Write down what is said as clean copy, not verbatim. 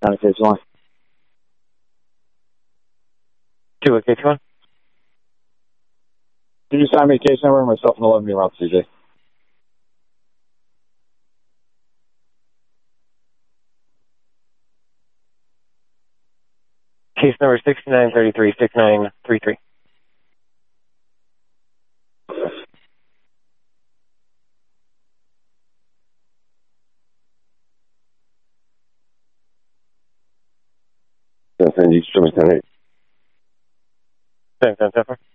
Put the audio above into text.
96-1. 2 case 1. Can you sign me case number? Myself and 11 around CJ. Case number 6933, 6933. San Diego, 10-8. 10-10-7.